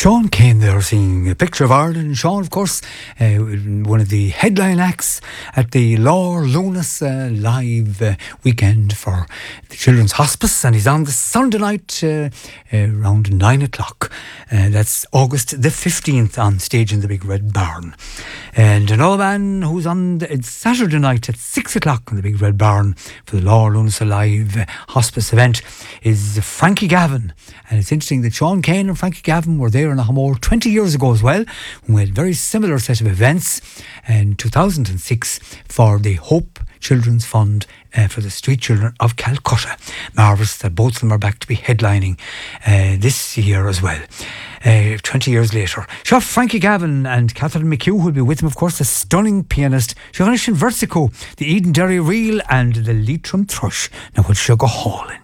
Sean Kane there singing A Picture of Ireland. Sean, of course, one of the headline acts at the Lore Lunas live weekend for the Children's Hospice, and he's on the Sunday night around 9 o'clock. That's August the 15th on stage in the Big Red Barn. And another man who's on Saturday night at 6 o'clock in the Big Red Barn for the Lore Lunas live hospice event is Frankie Gavin. And it's interesting that Sean Kane and Frankie Gavin were there in Ahmore 20 years ago as well. We had a very similar set of events in 2006 for the Hope Children's Fund for the Street Children of Calcutta. Marvellous that both of them are back to be headlining this year as well. 20 years later. Sure, Frankie Gavin and Catherine McHugh will be with him, of course, the stunning pianist Johannes Versico, the Eden Derry Reel and the Leitrim Thrush. Now, we'll go hauling.